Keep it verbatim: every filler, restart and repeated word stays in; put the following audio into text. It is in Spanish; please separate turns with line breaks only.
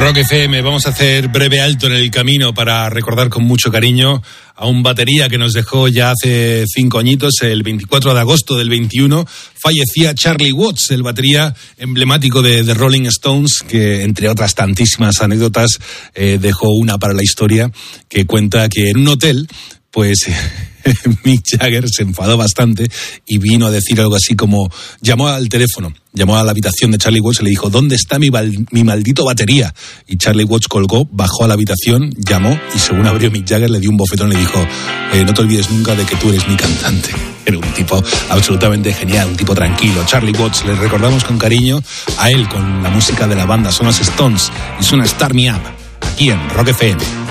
Rock F M, vamos a hacer breve alto en el camino para recordar con mucho cariño a un batería que nos dejó ya hace cinco añitos. El veinticuatro de agosto del veintiuno fallecía Charlie Watts, el batería emblemático de The Rolling Stones, que entre otras tantísimas anécdotas eh, dejó una para la historia, que cuenta que en un hotel, pues Mick Jagger se enfadó bastante y vino a decir algo así como, llamó al teléfono, llamó a la habitación de Charlie Watts y le dijo, ¿dónde está mi, val- mi maldito batería? Y Charlie Watts colgó, bajó a la habitación, llamó y según abrió Mick Jagger le dio un bofetón y le dijo, eh, no te olvides nunca de que tú eres mi cantante. Era un tipo absolutamente genial, un tipo tranquilo. Charlie Watts, le recordamos con cariño a él con la música de la banda, son los Stones y suena Start Me Up, aquí en Rock F M.